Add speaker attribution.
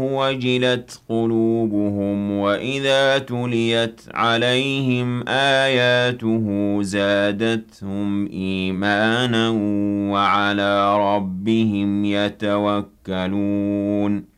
Speaker 1: وجلت قلوبهم وإذا تليت عليهم آياته زادتهم إيمانا وعلى ربهم يتوكلون